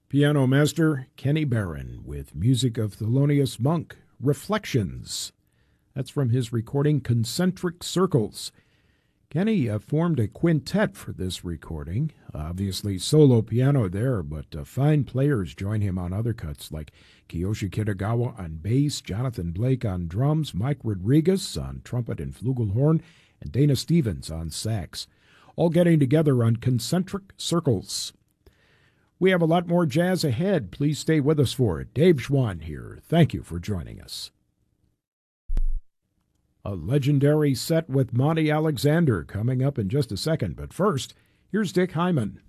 Piano master Kenny Barron with music of Thelonious Monk, Reflections. That's from his recording Concentric Circles. Kenny formed a quintet for this recording. Obviously solo piano there, but fine players join him on other cuts like Kiyoshi Kitagawa on bass, Jonathan Blake on drums, Mike Rodriguez on trumpet and flugelhorn, and Dana Stevens on sax. All getting together on Concentric Circles. We have a lot more jazz ahead. Please stay with us for it. Dave Schwann here. Thank you for joining us. A legendary set with Monty Alexander coming up in just a second. But first, here's Dick Hyman.